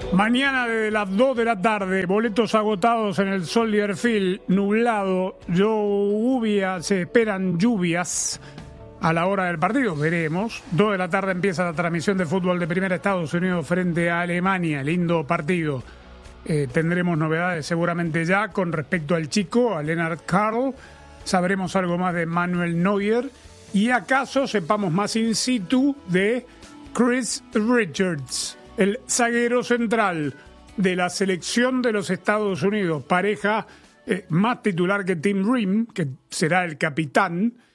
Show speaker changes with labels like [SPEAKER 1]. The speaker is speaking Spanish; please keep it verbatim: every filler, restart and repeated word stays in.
[SPEAKER 1] Mañana desde las dos de la tarde, boletos agotados en el Soldier Field, nublado, lluvia, se esperan lluvias a la hora del partido, veremos. dos de la tarde empieza la transmisión de fútbol de Primera Estados Unidos frente a Alemania, lindo partido. Eh, tendremos novedades seguramente ya con respecto al chico, a Lennart Karl, sabremos algo más de Manuel Neuer y acaso sepamos más in situ de Chris Richards, el zaguero central de la selección de los Estados Unidos, pareja eh, más titular que Tim Ream, que será el capitán,